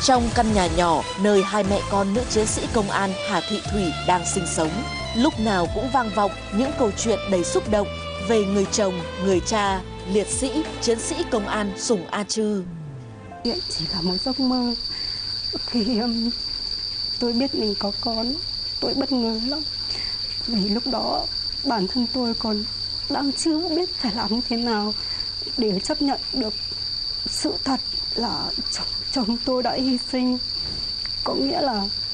Trong căn nhà nhỏ nơi hai mẹ con nữ chiến sĩ công an Hà Thị Thủy đang sinh sống, lúc nào cũng vang vọng những câu chuyện đầy xúc động về người chồng, người cha, liệt sĩ, chiến sĩ công an Sùng A Chư. Hiện chỉ là một giấc mơ. Khi tôi biết mình có con, tôi bất ngờ lắm. Vì lúc đó bản thân tôi còn đang chưa biết phải làm như thế nào để chấp nhận được sự thật là chồng tôi đã hy sinh. Có nghĩa là